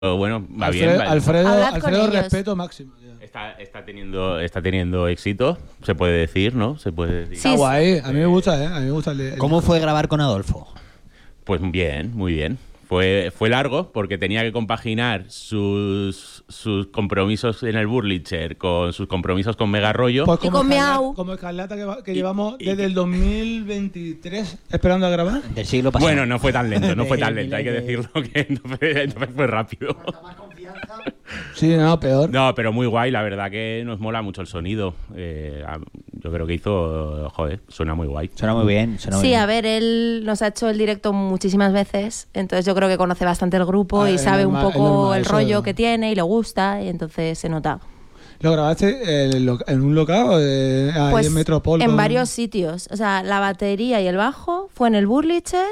bueno, va bien. Va. Alfredo respeto máximo. Está teniendo éxito, se puede decir, ¿no? Se puede decir. Sí, está guay, a mí me gusta, A mí me gusta ¿Cómo fue grabar con Adolfo? Pues bien, muy bien. Fue largo porque tenía que compaginar sus compromisos en el Burlitzer con sus compromisos con Mega Rollo. Pues como escarlata que llevamos desde el 2023 esperando a grabar. Del siglo pasado. Bueno, no fue tan lento, hay que decirlo que no fue rápido. Sí, no, peor. No, pero muy guay, la verdad que nos mola mucho el sonido. Yo creo que suena muy guay. Suena muy bien. Sí, a ver, él nos ha hecho el directo muchísimas veces, entonces yo creo que conoce bastante el grupo y sabe un poco el rollo que tiene y le gusta, y entonces se nota. ¿Lo grabaste en un local o ahí en Metropol? En varios sitios. O sea, la batería y el bajo fue en el Burlitzer.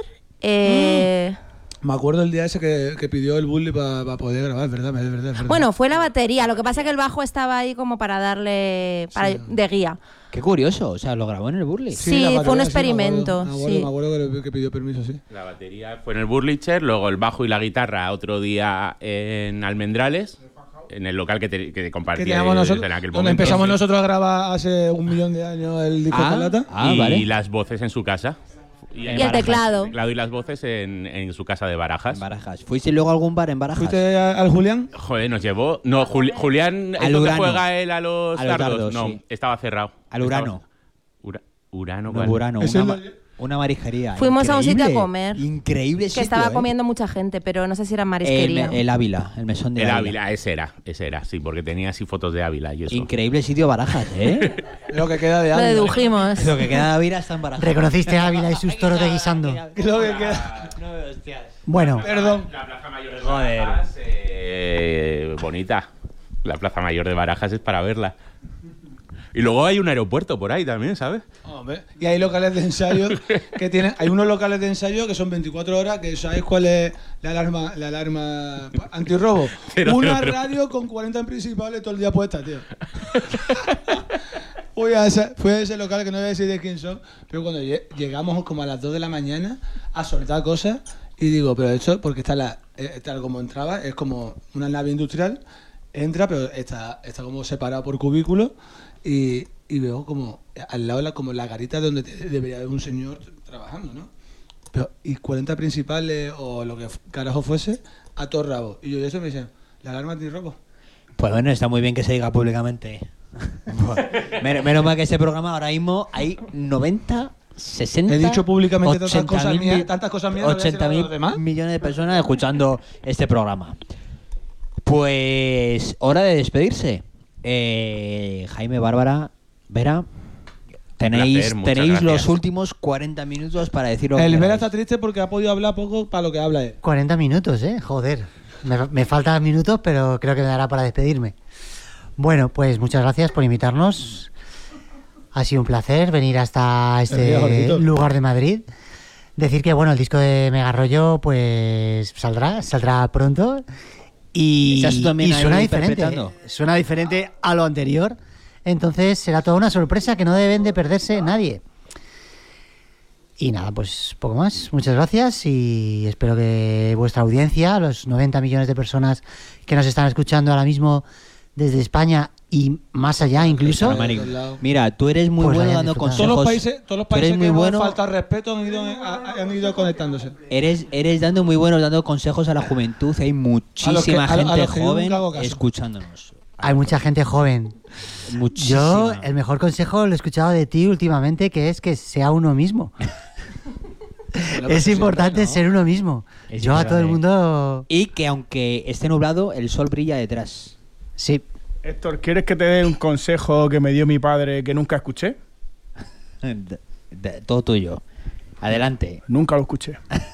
Me acuerdo el día ese que pidió el Bully para poder grabar, es verdad. Bueno, fue la batería, lo que pasa es que el bajo estaba ahí como para darle de guía. Qué curioso, o sea, lo grabó en el Burlitzer. Sí, fue un experimento. Me acuerdo que pidió permiso, sí. La batería fue en el Burlitzer, luego el bajo y la guitarra otro día en Almendrales, en el local que compartíamos nosotros, en aquel momento. Donde empezamos nosotros a grabar hace 1.000.000 de años el disco Escarlata. Y las voces en su casa. Y el teclado. El teclado y las voces en su casa de Barajas. ¿Fuiste luego a algún bar en Barajas? ¿Fuiste al Julián? Joder, nos llevó. No, Julián, ¿es donde juega él a los dardos? No, sí. Estaba cerrado. Al Urano. Urano, ¿cuál? Urano, una marisquería. Fuimos a un sitio a comer. Increíble sitio. Que estaba comiendo mucha gente, pero no sé si era marisquería. El Ávila, el mesón de Ávila. Ese era, sí, porque tenía así fotos de Ávila y eso. Increíble sitio Barajas, ¿eh? Lo que queda de Ávila. Lo dedujimos. Lo que queda de Ávila está en Barajas. ¿Reconociste a Ávila y sus toros de guisando? Lo que queda. No, hostias. Bueno. Perdón. La Plaza Mayor de Barajas, bonita. La Plaza Mayor de Barajas es para verla. Y luego hay un aeropuerto por ahí también, ¿sabes? Hombre. Y hay locales de ensayo que tienen. Hay unos locales de ensayo que son 24 horas, que ¿sabéis cuál es la alarma antirrobo? Una radio con 40 principales todo el día puesta, tío. Fui a ese local que no voy a decir de quién son, pero cuando llegamos como a las 2 de la mañana a soltar cosas y digo, pero esto, porque está como entraba, es como una nave industrial, entra, pero está como separado por cubículos. Y veo como al lado como la garita donde debería haber un señor trabajando, ¿no? Pero, y 40 principales o lo que carajo fuese a todo rabo. Y yo de eso me dicen, la alarma antirrobo. Pues bueno, está muy bien que se diga públicamente. Menos mal que ese programa ahora mismo hay 90, 60... He dicho públicamente tantas cosas mías. 80.000 millones de personas escuchando este programa. Pues hora de despedirse. Jaime, Bárbara, Vera, tenéis los últimos 40 minutos para decir lo que El Vera queráis. está triste porque ha podido hablar poco para lo que habla él. 40 minutos, joder. Me faltan minutos, pero creo que me dará para despedirme. Bueno, pues muchas gracias por invitarnos. Ha sido un placer venir hasta este lugar de Madrid. Decir que bueno, el disco de Mega Rollo pues saldrá pronto. Y suena diferente a lo anterior, entonces será toda una sorpresa que no deben de perderse nadie. Y nada, pues poco más, muchas gracias y espero que vuestra audiencia, los 90 millones de personas que nos están escuchando ahora mismo desde España y más allá incluso. Mira, tú eres muy bueno dando consejos. Todos los países que nos falta respeto han ido conectándose. Eres muy bueno dando consejos a la juventud. Hay muchísima gente joven escuchándonos. Hay mucha gente joven. Muchísima. Yo el mejor consejo lo he escuchado de ti últimamente, que es que sea uno mismo. Es importante ser uno mismo. Yo a todo el mundo... Y que aunque esté nublado, el sol brilla detrás. Sí. Héctor, ¿quieres que te dé un consejo que me dio mi padre que nunca escuché? Todo tuyo. Adelante. Nunca lo escuché.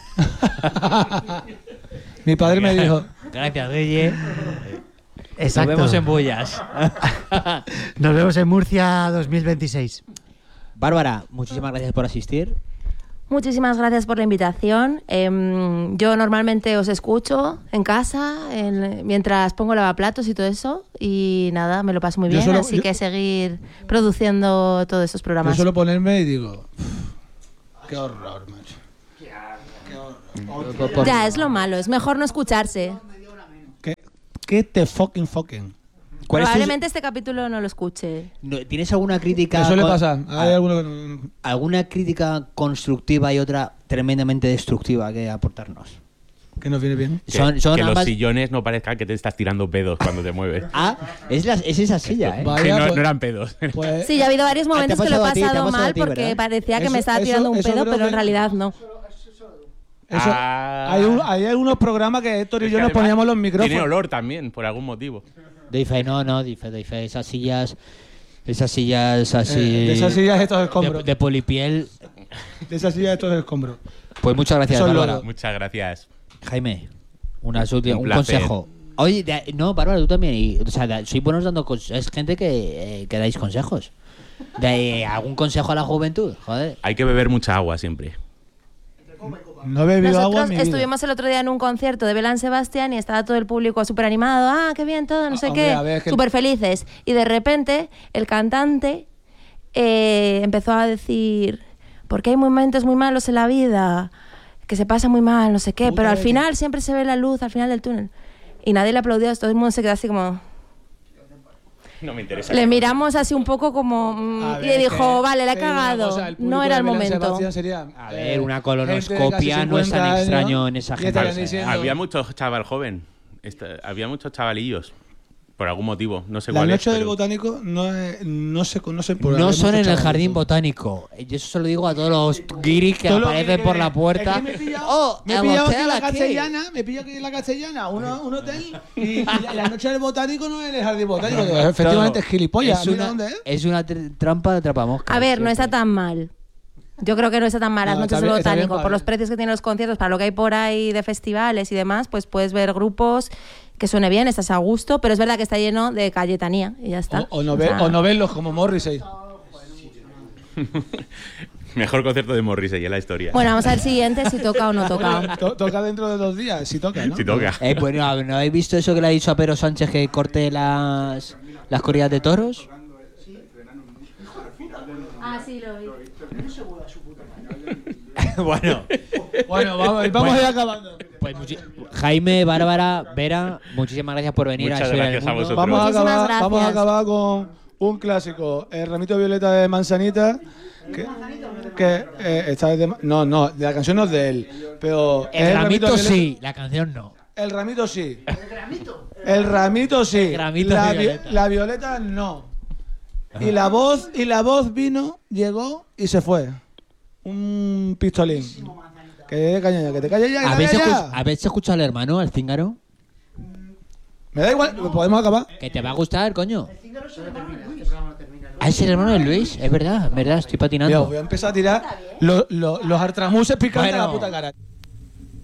Mi padre me dijo... Gracias, Guille. Exacto. Nos vemos en Bullas. Nos vemos en Murcia 2026. Bárbara, muchísimas gracias por asistir. Muchísimas gracias por la invitación. Yo normalmente os escucho en casa mientras pongo lavaplatos y todo eso, y nada, me lo paso muy bien, así que seguir produciendo todos esos programas. Yo suelo ponerme y digo, qué horror, macho. Qué horror. Ya, es lo malo, es mejor no escucharse. ¿Qué te fucking? Probablemente este capítulo no lo escuche. ¿Tienes alguna crítica? Eso le pasa. Hay alguno que no. ¿Alguna crítica constructiva y otra tremendamente destructiva que aportarnos? Que nos viene bien. Que ambas... los sillones no parezcan que te estás tirando pedos cuando te mueves. Es esa silla, ¿eh? Vaya, no eran pedos. Pues, sí, ya ha habido varios momentos que lo he pasado mal porque parecía que me estaba tirando un pedo, pero en realidad no. Hay algunos programas que Héctor y yo nos poníamos los micrófonos. Tiene olor también, por algún motivo. Doy fe, esas sillas así... de esas sillas estos escombros. De polipiel. De esas sillas estos escombros. Pues muchas gracias, Bárbara. Muchas gracias. Jaime, un consejo. Oye, no, Bárbara, tú también. Sois buenos dando consejos. Es gente que dais consejos. ¿Algún consejo a la juventud? Joder. Hay que beber mucha agua siempre. No he bebido agua en mi vida. Estuvimos el otro día en un concierto de Belán Sebastián y estaba todo el público súper animado. ¡Ah, qué bien todo! No sé qué. Súper felices. Y de repente el cantante empezó a decir: porque hay momentos muy malos en la vida, que se pasa muy mal, no sé qué, pero al final siempre se ve la luz al final del túnel. Y nadie le aplaudió, todo el mundo se quedó así como... No me interesa. Le miramos así un poco como... y le dijo, vale, la he cagado. No era el momento. A ver, una colonoscopia no es tan extraño en esa gente. Había mucho chaval joven. Había muchos chavalillos. Por algún motivo, no sé la cuál noche es. Del botánico no se conoce por... No son en el jardín botánico. Yo eso se lo digo a todos los guiris que aparecen por la puerta. Me he pillado aquí en la Castellana. Me he pillado aquí en la Castellana un hotel y la noche del botánico no es en el jardín botánico. Efectivamente es gilipollas. Es una trampa de atrapamoscas. A ver, no está tan mal. Yo creo que no está tan mal las noches del botánico. Por los precios que tienen los conciertos, para lo que hay por ahí de festivales y demás, pues puedes ver grupos que suene bien, estás a gusto, pero es verdad que está lleno de Cayetanía y ya está. O novelos como Morrissey. Mejor concierto de Morrissey en la historia. Bueno, vamos a ver siguiente si toca o no toca. Toca dentro de 2 días, si toca, ¿no? Si toca. Bueno, ¿no habéis visto eso que le ha dicho a Pedro Sánchez que corte las corridas de toros? Ah, sí, lo vi. Bueno, vamos a ir acabando. Pues Jaime, Bárbara, Vera, muchísimas gracias por venir. Muchas gracias a vosotros. Vamos a acabar con un clásico, el ramito violeta de Manzanita. No, la canción no es de él, pero el ramito sí, la canción no. El ramito sí. El ramito sí. La violeta no. Y la voz llegó y se fue. Un pistolín. Que te calles ya. ¿Habéis escuchado al hermano, al cíngaro? Me da igual, podemos acabar. Que te va a gustar, coño. Es el hermano de Luis, es verdad, estoy patinando. Voy a empezar a tirar los artramuses picantes a la puta cara.